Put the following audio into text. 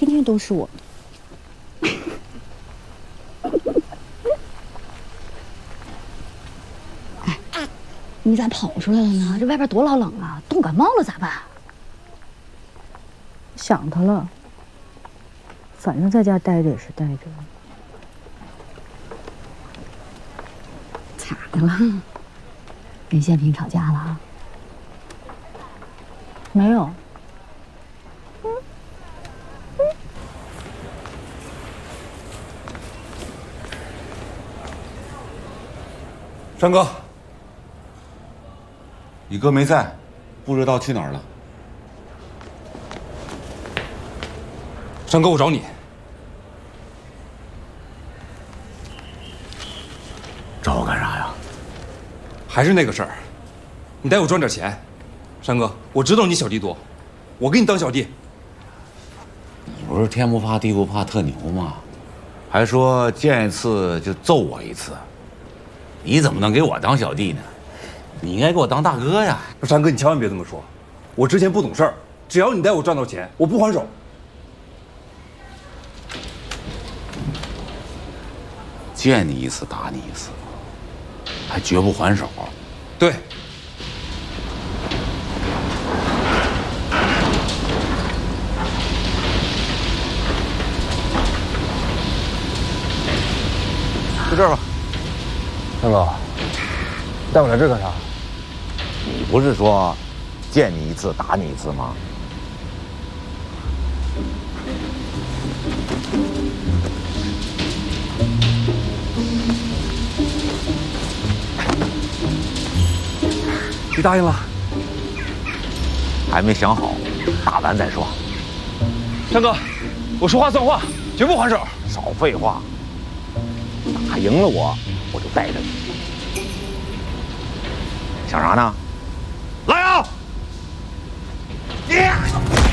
天天都是我。哎，你咋跑出来了呢？这外边多老冷啊，冻感冒了咋办？ 想他了，反正在家待着也是待着。 咋的了？跟宪平吵架了？ 没有。 山哥，你哥没在，不知道去哪儿了。 山哥，我找你。 找我干啥呀？ 还是那个事儿，你带我赚点钱。山哥，我知道你小弟多，我给你当小弟。 你不是天不怕地不怕特牛吗？还说见一次就揍我一次，你怎么能给我当小弟呢？你应该给我当大哥呀！ 山哥，你千万别这么说，我之前不懂事儿，只要你带我赚到钱，我不还手。 见你一次打你一次，还绝不还手。 对。 就这儿吧。三哥，带我来这干啥？ 你不是说见你一次打你一次吗？ 你答应了？ 还没想好，打完再说。 山哥，我说话算话，绝不还手。 少废话，打赢了我就带着你。想啥呢？来啊！